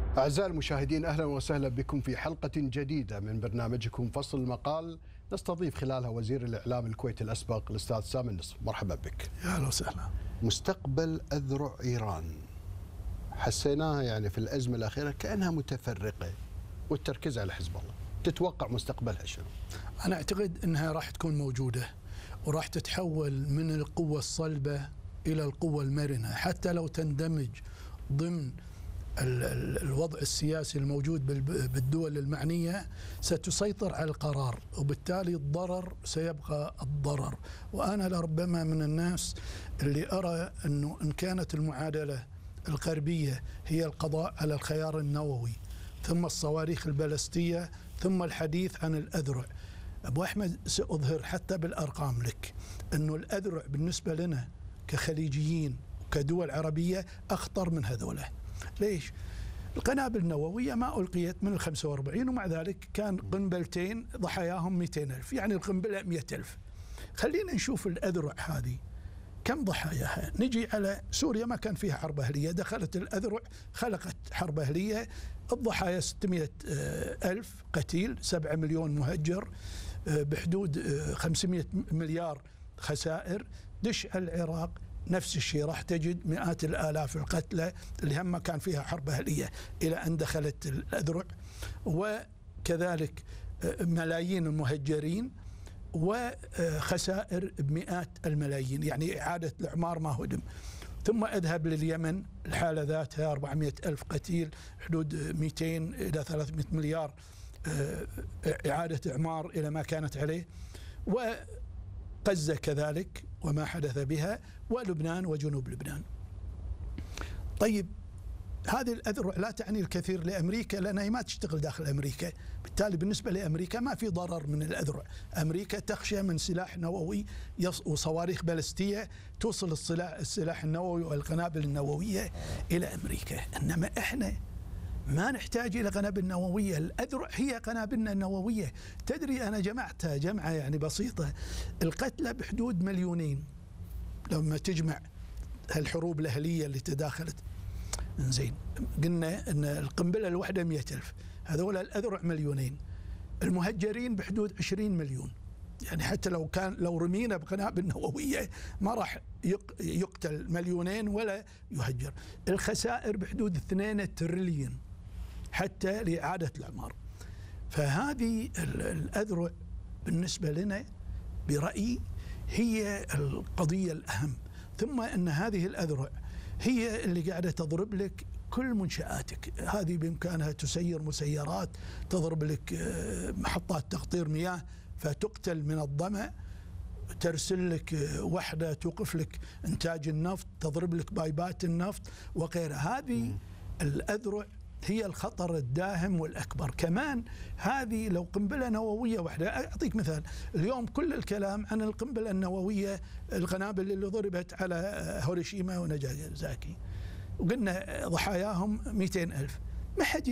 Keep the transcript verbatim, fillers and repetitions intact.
أعزائي المشاهدين، أهلا وسهلا بكم في حلقة جديدة من برنامجكم فصل المقال، نستضيف خلالها وزير الإعلام الكويتي الأسبق الأستاذ سامي النصر. مرحبا بك. يا أهلا وسهلا. مستقبل أذرع إيران حسيناها يعني في الأزمة الأخيرة كأنها متفرقة والتركيز على حزب الله، تتوقع مستقبلها شنو؟ أنا أعتقد أنها راح تكون موجودة وراح تتحول من القوة الصلبة إلى القوة المرنة، حتى لو تندمج ضمن الوضع السياسي الموجود بالدول المعنية ستسيطر على القرار، وبالتالي الضرر سيبقى الضرر. وأنا لربما من الناس اللي أرى أنه إن كانت المعادلة الغربية هي القضاء على الخيار النووي ثم الصواريخ البالستية ثم الحديث عن الأذرع، أبو أحمد سأظهر حتى بالأرقام لك أنه الأذرع بالنسبة لنا كخليجيين وكدول عربية أخطر من هذولا. ليش؟ القنابل النووية ما ألقيت من الخمسة وأربعين، ومع ذلك كان قنبلتين ضحاياهم مئتين ألف، يعني القنبلة مئة ألف. خلينا نشوف الأذرع هذه كم ضحاياها. نجي على سوريا، ما كان فيها حرب أهلية، دخلت الأذرع خلقت حرب أهلية، الضحايا ستمئة ألف قتيل، سبعة مليون مهجر، بحدود خمسمئة مليار خسائر. دش العراق نفس الشيء، راح تجد مئات الآلاف القتلى اللي هم كان فيها حرب أهلية إلى أن دخلت الأذرع، وكذلك ملايين المهجرين وخسائر بمئات الملايين، يعني إعادة الإعمار ما هدم. ثم أذهب لليمن، الحالة ذاتها أربعمئة ألف قتيل، حدود مئتين إلى ثلاثمئة مليار إعادة إعمار إلى ما كانت عليه، وغزة كذلك وما حدث بها، ولبنان وجنوب لبنان. طيب هذه الأذرع لا تعني الكثير لأمريكا لأنها ما تشتغل داخل أمريكا، بالتالي بالنسبة لأمريكا ما في ضرر من الأذرع. أمريكا تخشى من سلاح نووي وصواريخ بالستية توصل السلاح, السلاح النووي والقنابل النووية إلى أمريكا، إنما إحنا ما نحتاج إلى قنابل نووية. الأذرع هي قنابلنا النووية. تدري أنا جمعتها جمعة يعني بسيطة، القتلى بحدود مليونين لما تجمع هالحروب الأهلية اللي تداخلت. زين، قلنا أن القنبلة الواحدة مئة ألف، هذول الأذرع مليونين، المهجرين بحدود عشرين مليون، يعني حتى لو كان لو رمينا بقنابل نووية ما راح يقتل مليونين ولا يهجر. الخسائر بحدود اثنين تريليون حتى لإعادة الإعمار. فهذه الأذرع بالنسبة لنا برأيي هي القضية الأهم. ثم أن هذه الأذرع هي اللي قاعدة تضرب لك كل منشآتك. هذه بإمكانها تسير مسيرات، تضرب لك محطات تقطير مياه فتقتل من الظمأ، ترسل لك وحدة توقف لك إنتاج النفط، تضرب لك بايبات النفط وغيرها. هذه الأذرع هي الخطر الداهم والأكبر. كمان هذه لو قنبلة نووية واحدة، أعطيك مثال، اليوم كل الكلام عن القنبلة النووية، القنابل اللي ضربت على هيروشيما وناجازاكي، وقلنا ضحاياهم مئتين ألف، ما حد